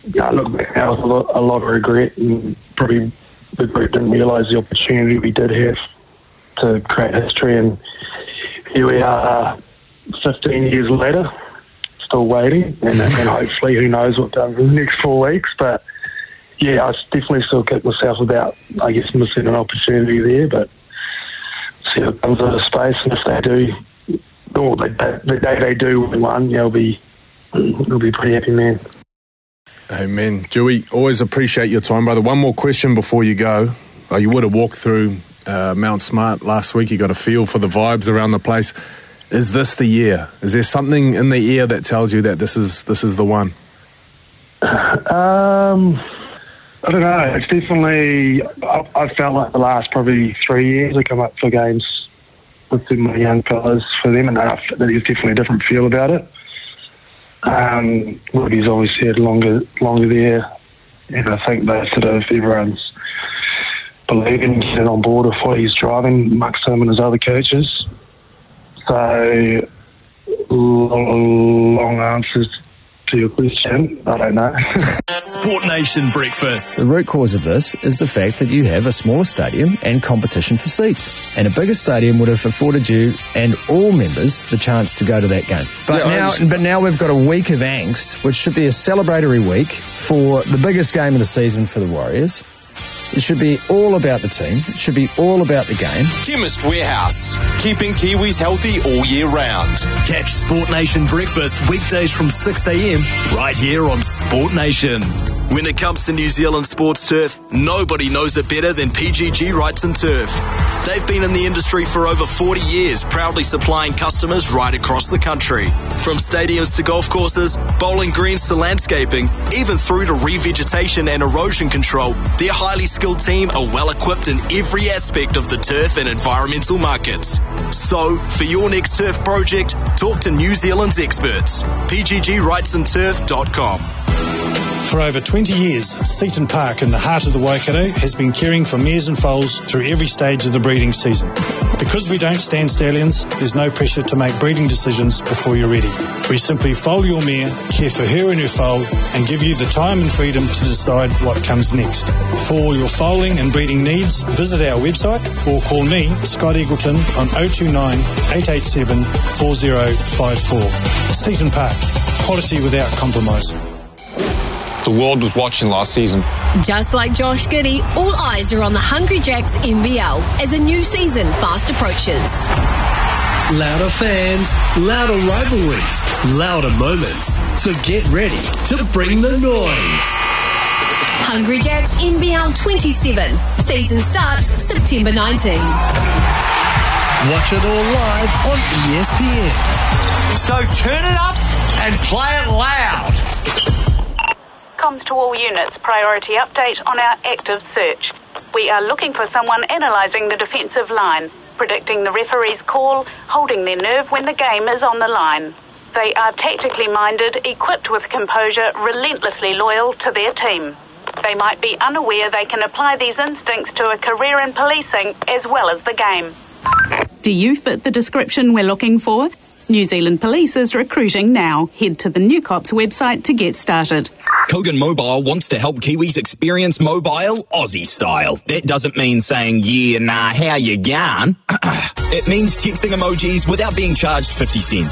I look back now with a lot of regret, and probably the group didn't realise the opportunity we did have to create history, and here we are 15 years later, still waiting, and hopefully who knows what done for the next 4 weeks. But yeah, I definitely still kick myself about, I guess, missing an opportunity there, but see what comes out of space, and if they do, or the day they do win one, yeah, I'll be pretty happy, man. Amen. Dewey, always appreciate your time, brother. One more question before you go. You would have walked through Mount Smart last week. You got a feel for the vibes around the place. Is this the year? Is there something in the air that tells you that this is the one? I don't know. It's definitely, I felt like the last probably 3 years I come up for games with my young fellas for them, and there's definitely a different feel about it. Woody's obviously had longer there, and I think that sort of everyone's believing and getting on board with what he's driving, amongst him and his other coaches. So, long answers to your question, I don't know. Sport Nation Breakfast. The root cause of this is the fact that you have a smaller stadium and competition for seats. And a bigger stadium would have afforded you and all members the chance to go to that game. But now we've got a week of angst, which should be a celebratory week for the biggest game of the season for the Warriors. It should be all about the team. It should be all about the game. Chemist Warehouse, keeping Kiwis healthy all year round. Catch Sport Nation Breakfast weekdays from 6 a.m. right here on Sport Nation. When it comes to New Zealand sports turf, nobody knows it better than PGG Wrights and Turf. They've been in the industry for over 40 years, proudly supplying customers right across the country. From stadiums to golf courses, bowling greens to landscaping, even through to revegetation and erosion control, their highly skilled team are well equipped in every aspect of the turf and environmental markets. So, for your next turf project, talk to New Zealand's experts. PGGWrightsandTurf.com. For over 20 years, Seaton Park in the heart of the Waikato has been caring for mares and foals through every stage of the breeding season. Because we don't stand stallions, there's no pressure to make breeding decisions before you're ready. We simply foal your mare, care for her and her foal, and give you the time and freedom to decide what comes next. For all your foaling and breeding needs, visit our website or call me, Scott Eagleton, on 029 887 4054. Seaton Park, quality without compromise. The world was watching last season. Just like Josh Giddey, all eyes are on the Hungry Jacks NBL as a new season fast approaches. Louder fans, louder rivalries, louder moments. So get ready to bring the noise. Hungry Jacks NBL 27. Season starts September 19. Watch it all live on ESPN. So turn it up and play it loud. Comms to all units, priority update on our active search. We are looking for someone analysing the defensive line, predicting the referee's call, holding their nerve when the game is on the line. They are tactically minded, equipped with composure, relentlessly loyal to their team. They might be unaware they can apply these instincts to a career in policing as well as the game. Do you fit the description we're looking for? New Zealand Police is recruiting now. Head to the New Cops website to get started. Kogan Mobile wants to help Kiwis experience mobile Aussie style. That doesn't mean saying, yeah, nah, how you going? It means texting emojis without being charged 50 cents.